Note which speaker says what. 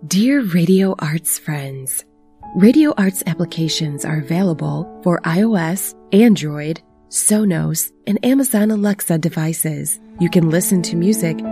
Speaker 1: Dear Radio Arts friends, Radio Arts applications are available for iOS, Android, Sonos, and Amazon Alexa devices. You can listen to music